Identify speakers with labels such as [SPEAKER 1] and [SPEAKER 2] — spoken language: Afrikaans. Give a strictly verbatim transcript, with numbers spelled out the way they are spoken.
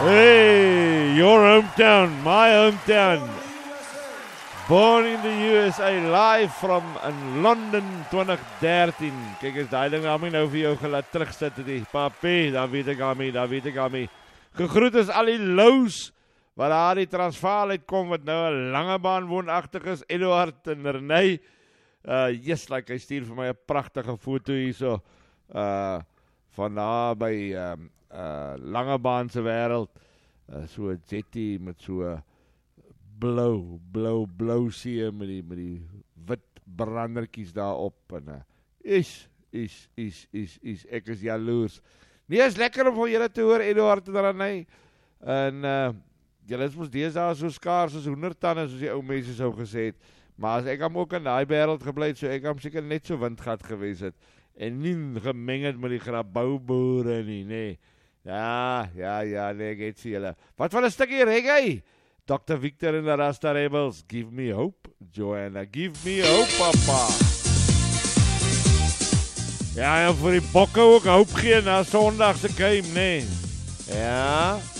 [SPEAKER 1] Hey, your hometown, my hometown. Born in the U S A, live from in London twenty thirteen. Kijk eens, die ding aan my nou vir jou gelaat terugsit die papie, dan weet ek aan my, dan weet ek aan my. Gegroet is al die lows, waar daar die Transvaal uitkom, wat nou een lange baan woonachtig is, Eduard en Renee. Uh, yes, like hy stuur vir my een prachtige foto hier so, uh, van daar by um, uh, lange baanse wereld, uh, so een jetty met so blauw, blauw, blauw see met die, met die wit branderkies daarop en uh, is, is, is, is, is, ek is jaloers. Nee, is lekker om van julle te hoor, Eduard en Renee, en uh, julle is ons deze daar so skaars as hoendertanden, soos die ou mense sou gesê het, maar as ek am ook in die wereld gebleid, so ek am seker net so windgat gewees het, en nie gemeng het met die grabouwboere nie, nee. Ja, ja, ja, nee, ek het sê julle. Wat van een stukkie reggae? Doctor Victor en the Rasta Rebels, give me hope, Joanna, give me hope, papa. Ja, en vir die bokke ook hoop gee na sondagse game, nee. Ja.